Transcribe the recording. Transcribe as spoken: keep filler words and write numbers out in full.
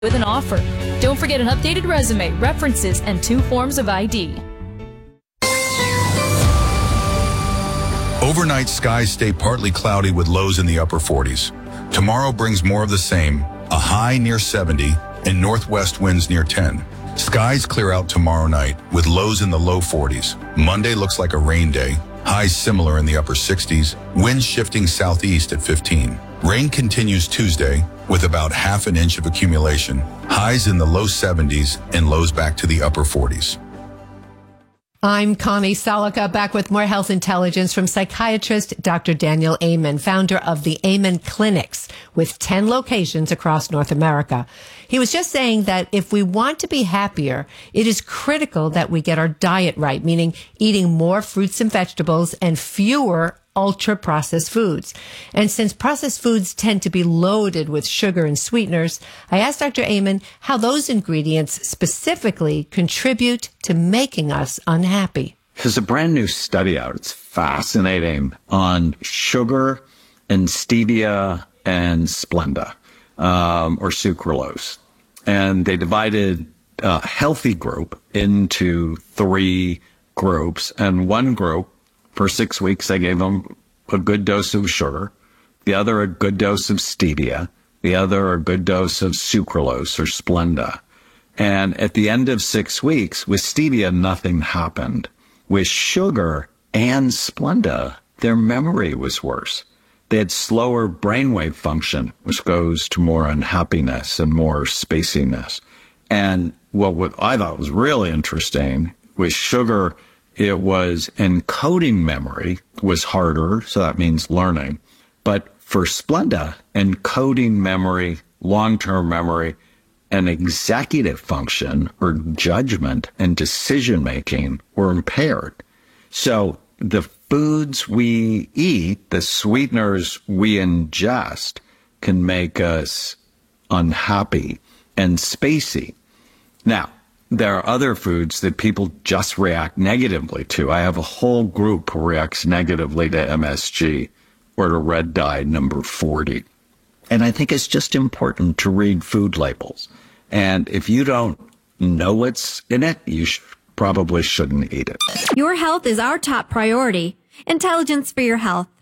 with an offer. Don't forget an updated resume, references, and two forms of I D. Overnight skies stay partly cloudy with lows in the upper forties. Tomorrow brings more of the same, a high near seventy and northwest winds near ten. Skies clear out tomorrow night with lows in the low forties. Monday looks like a rain day, highs similar in the upper sixties, winds shifting southeast at fifteen. Rain continues Tuesday with about half an inch of accumulation, highs in the low seventies and lows back to the upper forties. I'm Connie Salica, back with more health intelligence from psychiatrist Doctor Daniel Amen, founder of the Amen Clinics, with ten locations across North America. He was just saying that if we want to be happier, it is critical that we get our diet right, meaning eating more fruits and vegetables and fewer ultra-processed foods. And since processed foods tend to be loaded with sugar and sweeteners, I asked Doctor Amen how those ingredients specifically contribute to making us unhappy. There's a brand new study out. It's fascinating on sugar and stevia and Splenda, um, or sucralose. And they divided a healthy group into three groups, and one group, for six weeks, they gave them a good dose of sugar, the other a good dose of stevia, the other a good dose of sucralose or Splenda. And at the end of six weeks, with stevia, nothing happened. With sugar and Splenda, their memory was worse. They had slower brainwave function, which goes to more unhappiness and more spaciness. And well, what I thought was really interesting, with sugar, it was encoding memory was harder, so that means learning. But for Splenda, encoding memory, long-term memory, and executive function or judgment and decision-making were impaired. So the foods we eat, the sweeteners we ingest, can make us unhappy and spacey. Now, there are other foods that people just react negatively to. I have a whole group who reacts negatively to M S G or to red dye number forty. And I think it's just important to read food labels. And if you don't know what's in it, you sh- probably shouldn't eat it. Your health is our top priority. Intelligence for your health.